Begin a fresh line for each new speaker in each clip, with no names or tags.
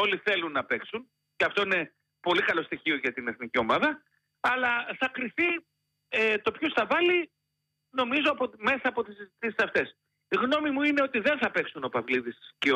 όλοι θέλουν να παίξουν και αυτό είναι πολύ καλό στοιχείο για την εθνική ομάδα, αλλά θα κριθεί το ποιος θα βάλει, νομίζω, μέσα από τις συζητήσεις αυτές. Η γνώμη μου είναι ότι δεν θα παίξουν ο Παυλίδης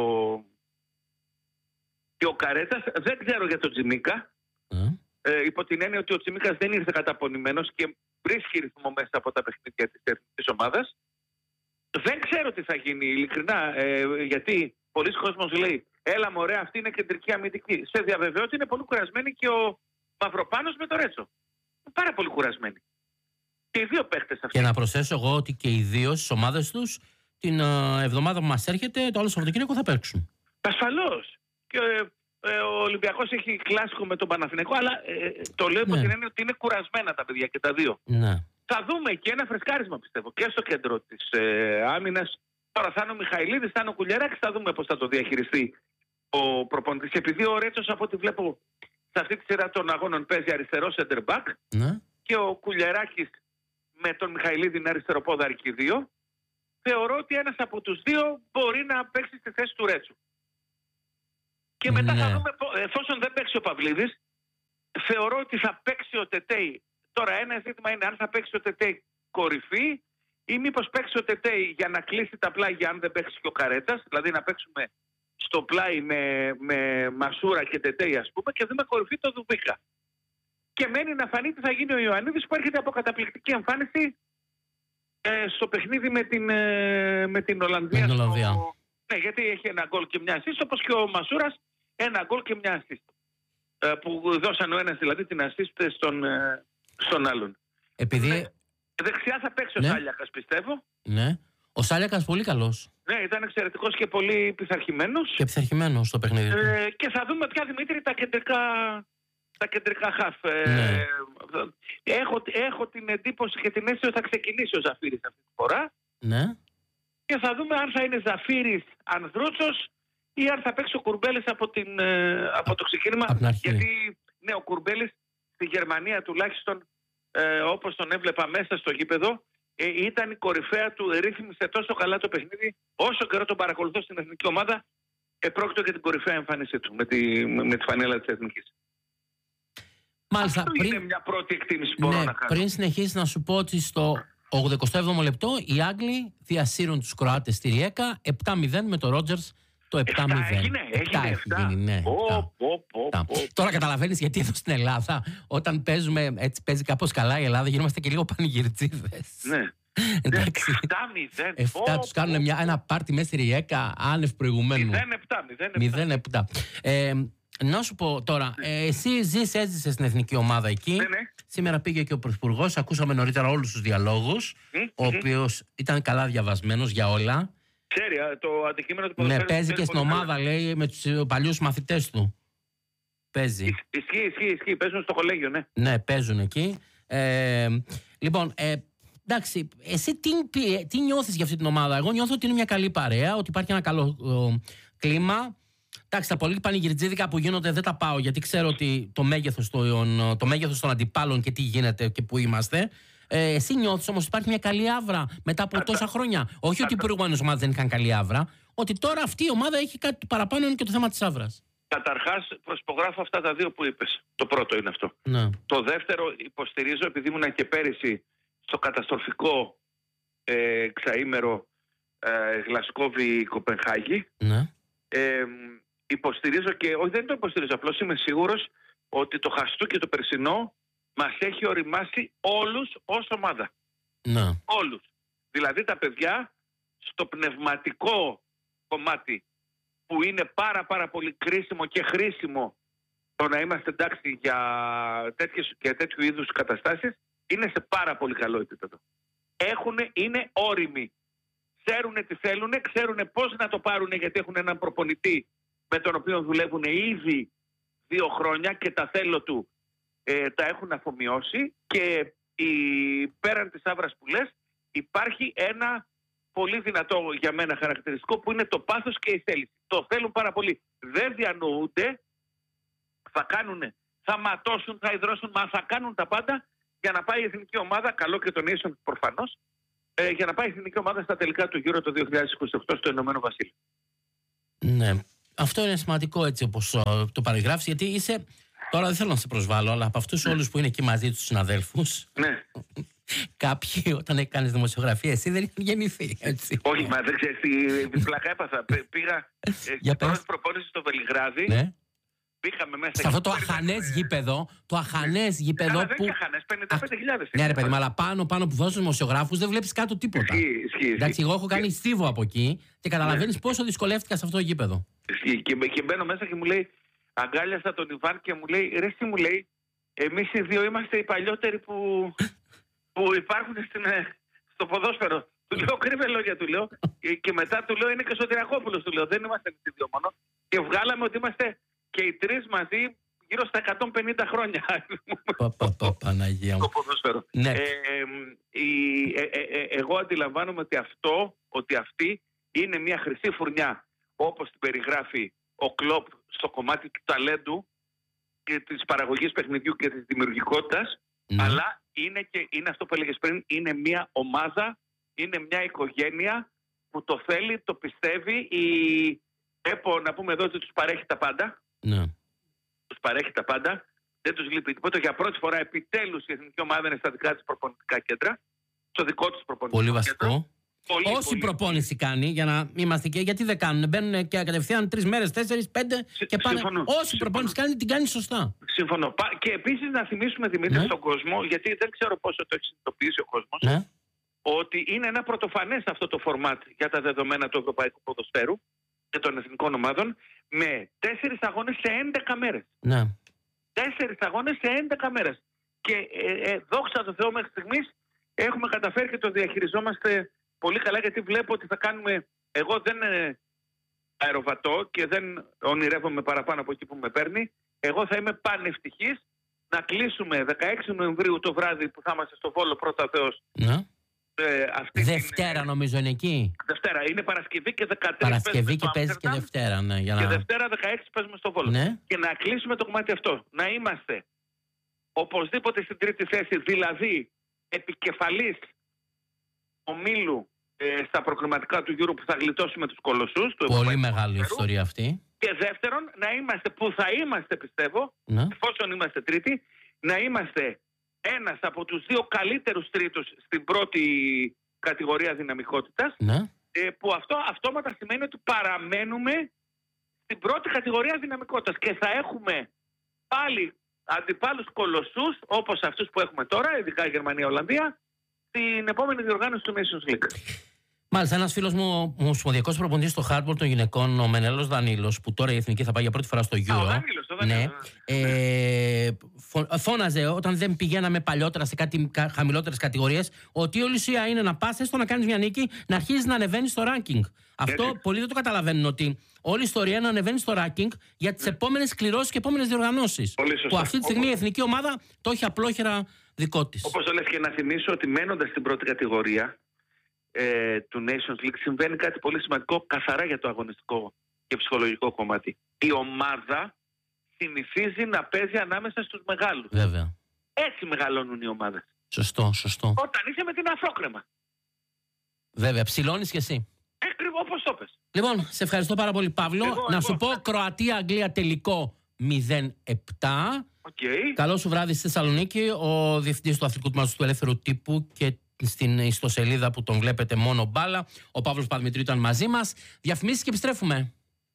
και ο Καρέτας. Δεν ξέρω για τον Τσιμίκα. Υπό την έννοια ότι ο Τσιμίκας δεν ήρθε καταπονημένος και βρίσκει ρυθμό μέσα από τα παιχνίδια της εθνικής ομάδας. Δεν ξέρω τι θα γίνει, ειλικρινά, γιατί πολλοί κόσμος λέει έλα μωρέ, αυτή είναι κεντρική αμυντική. Σε διαβεβαιώ ότι είναι πολύ κουρασμένοι και ο Μαυροπάνος με το Ρέτσο. Πάρα πολύ κουρασμένοι. Και οι δύο παίχτες αυτοί.
Και να προσθέσω εγώ ότι και οι δύο στις ομάδες τους την εβδομάδα που μας έρχεται, το άλλο Σαββατοκύριακο θα παίξουν.
Ασφαλώς. Και ο Ολυμπιακός έχει κλάσικο με τον Παναθηναϊκό, αλλά το λέω υπό την έννοια ότι είναι κουρασμένα τα παιδιά και τα δύο.
Ναι.
Θα δούμε και ένα φρεσκάρισμα, πιστεύω, και στο κέντρο της άμυνας. Τώρα θα είναι ο Μιχαηλίδης, θα είναι ο Κουλιεράκης, θα δούμε πώς θα το διαχειριστεί ο προπονητής. Επειδή ο Ρέτσος, από ό,τι βλέπω, σε αυτή τη σειρά των αγώνων παίζει αριστερό center back,
Ναι.
και ο Κουλιεράκης με τον Μιχαηλίδη είναι αριστεροπόδαρη και οι δύο, θεωρώ ότι ένας από τους δύο μπορεί να παίξει στη θέση του Ρέτσου. Και μετά θα δούμε, εφόσον δεν παίξει ο Παυλίδης, θεωρώ ότι θα παίξει ο Τετέι. Τώρα ένα ζήτημα είναι αν θα παίξει ο Τετέι κορυφή ή μήπως παίξει ο Τετέι για να κλείσει τα πλάγια αν δεν παίξει και ο Καρέτας, δηλαδή να παίξουμε στο πλάι με Μασούρα και Τετέι, ας πούμε, και δούμε κορυφή το Δουμπίκα. Και μένει να φανεί τι θα γίνει ο Ιωαννίδης, που έρχεται από καταπληκτική εμφάνιση στο παιχνίδι με την Ολλανδία. Ναι, γιατί έχει ένα γκολ και μια assist, όπως και ο Μασούρας ένα γκολ και μια assist. Που δώσαν ο ένας δηλαδή την assist στον άλλον.
Επειδή...
Δεξιά θα παίξει ο Σάλιακας, πιστεύω.
Ναι. Ο Σάλιακας πολύ καλός.
Ναι, ήταν εξαιρετικός και πολύ πειθαρχημένος.
Και πειθαρχημένος στο παιχνίδι του.
Και θα δούμε πια, Δημήτρη, τα κεντρικά χαφ.
Ναι.
Έχω την εντύπωση και την αίσθηση ότι θα ξεκινήσει ο Ζαφύρης αυτή τη φορά.
Ναι.
Και θα δούμε αν θα είναι Ζαφύρης Ανδρούτσος ή αν θα παίξει ο Κουρμπέλης από το ξεκίνημα. Γιατί ναι, ο Κουρμπέλης στη Γερμανία τουλάχιστον, όπως τον έβλεπα μέσα στο γήπεδο, ήταν η κορυφαία του, ρύθμισε τόσο καλά το παιχνίδι, όσο καιρό τον παρακολουθώ στην εθνική ομάδα, πρόκειται για την κορυφαία εμφάνισή του με τη φανέλα της εθνικής.
Μάλιστα,
αυτό είναι μια πρώτη εκτίμηση που μπορώ να κάνω.
Πριν συνεχίσεις, να σου πω ότι στο 87ο λεπτό οι Άγγλοι διασύρουν τους Κροάτες στη Ριέκα 7-0 με το Ρότζερς το 7-0.
Έγινε 7.
Ναι, τώρα καταλαβαίνεις γιατί εδώ στην Ελλάδα, όταν παίζουμε, έτσι παίζει κάπως καλά η Ελλάδα, γινόμαστε και λίγο πανηγυρτζίδες.
Ναι.
Εντάξει.
7-0.
Τους κάνουν ένα πάρτι μέσα στη Ριέκα άνευ προηγουμένου. 0-7. Να σου πω τώρα, εσύ έζησες στην εθνική ομάδα εκεί.
Ναι.
Σήμερα πήγε και ο Πρωθυπουργός, ακούσαμε νωρίτερα όλους τους διαλόγους, ο οποίος ήταν καλά διαβασμένος για όλα.
Ξέρει το αντικείμενο του ποδοσφαίρου.
Ναι, παίζει και στην ομάδα, λέει, με τους παλιούς μαθητές του. Παίζει.
Ισχύει, παίζουν στο κολέγιο, ναι.
Ναι, παίζουν εκεί. Λοιπόν, εντάξει, εσύ τι νιώθεις για αυτή την ομάδα? Εγώ νιώθω ότι είναι μια καλή παρέα, ότι υπάρχει ένα καλό κλίμα. Εντάξει, τα πολύ πανηγυρτζίδικα που γίνονται δεν τα πάω, γιατί ξέρω ότι το μέγεθος των αντιπάλων και τι γίνεται και που είμαστε. Εσύ νιώθεις όμως ότι υπάρχει μια καλή άβρα μετά από τόσα χρόνια? Όχι ότι οι προηγούμενες ομάδες δεν είχαν καλή άβρα, ότι τώρα αυτή η ομάδα έχει κάτι παραπάνω, είναι και το θέμα της άβρας.
Καταρχάς, προσπογράφω αυτά τα δύο που είπες. Το πρώτο είναι αυτό.
Ναι.
Το δεύτερο υποστηρίζω, επειδή ήμουν και πέρυσι στο καταστροφικό εξαήμερο Γλασκόβη-Κοπενχάγη.
Ναι.
Υποστηρίζω και, όχι δεν το υποστηρίζω, απλώς είμαι σίγουρος ότι το Χαστούκι το περσινό μας έχει οριμάσει όλους ως ομάδα.
Ναι.
Όλους. Δηλαδή τα παιδιά στο πνευματικό κομμάτι που είναι πάρα πολύ κρίσιμο και χρήσιμο το να είμαστε εντάξει για τέτοιου είδους καταστάσεις, είναι σε πάρα πολύ καλό επίπεδο. Είναι όριμοι. Ξέρουν τι θέλουν, ξέρουν πώς να το πάρουν, γιατί έχουν έναν προπονητή με τον οποίο δουλεύουν ήδη 2 χρόνια και τα θέλω του τα έχουν αφομοιώσει, και πέραν της άβρας που λες υπάρχει ένα πολύ δυνατό για μένα χαρακτηριστικό που είναι το πάθος και η θέληση. Το θέλουν πάρα πολύ. Δεν διανοούνται, θα ματώσουν, θα ιδρώσουν, μα θα κάνουν τα πάντα για να πάει η εθνική ομάδα, καλό και τον Nation προφανώς, για να πάει η εθνική ομάδα στα τελικά του Euro το 2028 στο Ηνωμένο Βασίλειο.
Ναι. Αυτό είναι σημαντικό έτσι όπως το παραγράφεις, γιατί είσαι. Τώρα δεν θέλω να σε προσβάλλω, αλλά από αυτούς όλους που είναι εκεί μαζί τους συναδέλφους.
Ναι.
Κάποιοι όταν έκανες δημοσιογραφία, εσύ δεν είχαν γεννηθεί. Έτσι.
Όχι, μα δεν ξέρεις τι πλάκα έπαθα. Πήγα στην πρώτη προπόνηση στο Βελιγράδι.
Ναι.
Πήγαμε μέσα.
Σε αυτό το αχανές γήπεδο. Το αχανές γήπεδο που.
Δεν είναι αχανές, 55.000.
Ναι, ρε παιδί, αλλά πάνω που βάζουν τους δημοσιογράφους δεν βλέπεις κάτω τίποτα.
Ισχύει.
Εντάξει, εγώ έχω κάνει στίβο από εκεί και καταλαβαίνεις πόσο δυσκολεύτηκα σε αυτό το γήπεδο.
Ισχύει. Και μπαίνω μέσα και μου λέει, αγκάλιασα τον Ιβάν και μου λέει, ρε εσύ, μου λέει, εμείς οι δύο είμαστε οι παλιότεροι που υπάρχουν στο ποδόσφαιρο. Του λέω, κρύβε λόγια, του λέω. Και μετά του λέω, είναι και Σωτηρακόπουλος, του λέω. Δεν είμαστε οι δύο μόνο. Και βγάλαμε ότι είμαστε και οι τρεις μαζί γύρω στα 150 χρόνια.
Παναγία μου.
Στο ποδόσφαιρο.
Ναι.
Εγώ αντιλαμβάνομαι ότι αυτή είναι μια χρυσή φουρνιά, όπως την περιγράφει ο Κλοπ στο κομμάτι του ταλέντου και της παραγωγής παιχνιδιού και της δημιουργικότητας, αλλά είναι αυτό που έλεγες πριν, είναι μια ομάδα, είναι μια οικογένεια που το θέλει, το πιστεύει. Να πούμε εδώ ότι τους παρέχει τα πάντα.
Ναι.
Τους παρέχει τα πάντα. Δεν τους λείπει τίποτα. Για πρώτη φορά επιτέλους η εθνική ομάδα είναι στα δικά της προπονητικά κέντρα. Στο δικό τους προπονητικό
κέντρο.
Πολύ
βασικό. Όση προπόνηση κάνει, για να είμαστε και. Γιατί δεν κάνουν, μπαίνουν και κατευθείαν 3 μέρες, 4, 5 και πάνε. Όση προπόνηση κάνει, την κάνει σωστά.
Συμφωνώ. Και επίσης να θυμίσουμε, Δημήτρη, στον κόσμο, γιατί δεν ξέρω πόσο το έχει συνειδητοποιήσει ο κόσμος, ότι είναι ένα πρωτοφανές αυτό το φορμάτ για τα δεδομένα του ευρωπαϊκού ποδοσφαίρου και των εθνικών ομάδων, με 4 αγώνες σε 11 μέρες.
Ναι.
4 αγώνες σε 11 μέρες. Και δόξα τω Θεώ, μέχρι στιγμής έχουμε καταφέρει και το διαχειριζόμαστε πολύ καλά, γιατί βλέπω ότι θα κάνουμε. Εγώ δεν αεροβατώ και δεν ονειρεύομαι παραπάνω από εκεί που με παίρνει. Εγώ θα είμαι πανευτυχής να κλείσουμε 16 Νοεμβρίου το βράδυ που θα είμαστε στο Βόλο, πρώτα Θεός.
Ναι. Δευτέρα νομίζω είναι εκεί.
Δευτέρα. Είναι Παρασκευή και 13.
Παρασκευή και παίζει και Δευτέρα. Ναι,
και Δευτέρα 16 παίζουμε στο Βόλο.
Ναι.
Και να κλείσουμε το κομμάτι αυτό. Να είμαστε οπωσδήποτε στην τρίτη θέση, δηλαδή επικεφαλής ομίλου στα προκριματικά του Euro που θα γλιτώσουμε τους κολοσσούς.
Πολύ μεγάλη ιστορία αυτή.
Και δεύτερον, να είμαστε που θα είμαστε, πιστεύω, εφόσον είμαστε τρίτη, να είμαστε ένας από τους 2 καλύτερους τρίτους στην πρώτη κατηγορία δυναμικότητας, που αυτό αυτόματα σημαίνει ότι παραμένουμε στην πρώτη κατηγορία δυναμικότητας και θα έχουμε πάλι αντιπάλους κολοσσούς όπως αυτούς που έχουμε τώρα, ειδικά η Γερμανία-Ολλανδία, την επόμενη διοργάνωση του Nations League.
Μάλιστα, ένας φίλος μου, ο ομοσπονδιακός προπονητής στο hardball των γυναικών, ο Μενέλος Δανίλος, που τώρα η Εθνική θα πάει για πρώτη φορά στο Euro. Φώναζε όταν δεν πηγαίναμε παλιότερα σε κάτι χαμηλότερες κατηγορίες, ότι όλη η ουσία είναι να πας έστω να κάνεις μια νίκη, να αρχίζεις να ανεβαίνεις στο ranking. Αυτό πολλοί δεν το καταλαβαίνουν, ότι όλη η ιστορία είναι να ανεβαίνει στο ranking για τις επόμενες κληρώσεις και επόμενες διοργανώσεις. Που αυτή τη στιγμή η εθνική ομάδα το έχει απλόχερα δικό της.
Όπως το λες, και να θυμίσω ότι μένοντας στην πρώτη κατηγορία του Nations League συμβαίνει κάτι πολύ σημαντικό καθαρά για το αγωνιστικό και ψυχολογικό κομμάτι. Η ομάδα συνηθίζει να παίζει ανάμεσα στους μεγάλους.
Βέβαια.
Έτσι μεγαλώνουν οι ομάδες.
Σωστό.
Όταν είσαι με την αφρόκρεμα.
Βέβαια, ψηλώνεις κι εσύ.
Ακριβώς όπως το πες.
Λοιπόν, σε ευχαριστώ πάρα πολύ, Παύλο. Να σου πω, Κροατία-Αγγλία τελικό 0-7. Καλό σου βράδυ στη Θεσσαλονίκη. Ο διευθυντής του αθλητικού τμήματος του Ελεύθερου Τύπου και στην ιστοσελίδα που τον βλέπετε μόνο μπάλα, ο Παύλος Παδημητρίου, ήταν μαζί μας. Διαφημίσεις και επιστρέφουμε.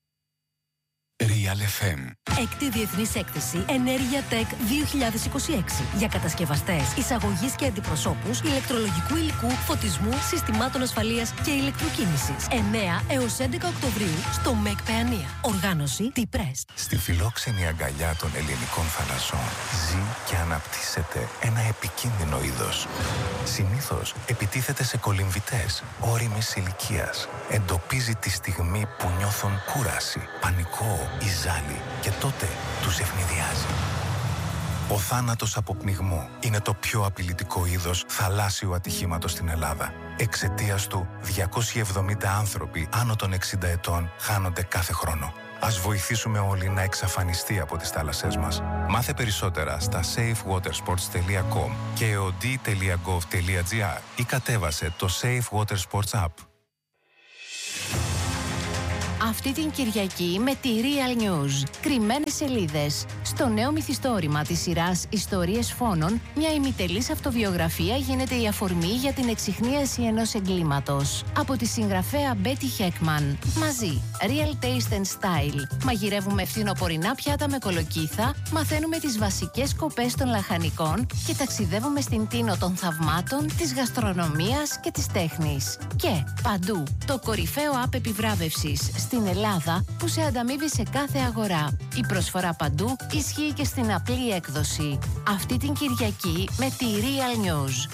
Real FM.
Έκτη Διεθνής Έκθεση Ενέργεια Tech 2026 για κατασκευαστές, εισαγωγής και αντιπροσώπους ηλεκτρολογικού υλικού, φωτισμού, συστημάτων ασφαλείας και ηλεκτροκίνησης. 9 έως 11 Οκτωβρίου στο ΜΕΚ Παιανία. Οργάνωση T-Press.
Στη φιλόξενη αγκαλιά των ελληνικών θαλασσών ζει και αναπτύσσεται ένα επικίνδυνο είδος. Συνήθως επιτίθεται σε κολυμβητές όριμης ηλικίας. Εντοπίζει τη στιγμή που νιώθουν κούραση, πανικό ή ζάλι και τότε τους ευνηδιάζει. Ο θάνατος από πνιγμό είναι το πιο απειλητικό είδος θαλάσσιου ατυχήματος στην Ελλάδα. Εξαιτίας του, 270 άνθρωποι άνω των 60 ετών χάνονται κάθε χρόνο. Ας βοηθήσουμε όλοι να εξαφανιστεί από τις θάλασσές μας. Μάθε περισσότερα στα safewatersports.com και eod.gov.gr ή κατέβασε το Safe Water Sports App.
Αυτή την Κυριακή με τη Real News. Κρυμμένες σελίδες. Στο νέο μυθιστόρημα της σειράς Ιστορίες Φόνων, μια ημιτελής αυτοβιογραφία γίνεται η αφορμή για την εξιχνίαση ενός εγκλήματος. Από τη συγγραφέα Betty Heckman. Μαζί, Real Taste and Style. Μαγειρεύουμε φθινοπορεινά πιάτα με κολοκύθα, μαθαίνουμε τις βασικές σκοπές των λαχανικών και ταξιδεύουμε στην τίνο των θαυμάτων, της γαστρονομίας και της τέχνης. Και παντού, το κορυφαίο app επιβράβευσης στην Ελλάδα που σε ανταμείβει σε κάθε αγορά. Η προσφορά παντού ισχύει και στην απλή έκδοση. Αυτή την Κυριακή με τη Real News.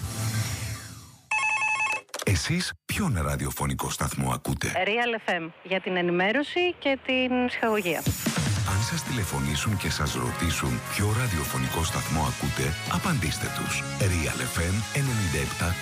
Εσείς ποιον ραδιοφωνικό σταθμό ακούτε?
Real FM, για την ενημέρωση και την ψυχαγωγία.
Αν σας τηλεφωνήσουν και σας ρωτήσουν ποιο ραδιοφωνικό σταθμό ακούτε, απαντήστε τους. Real FM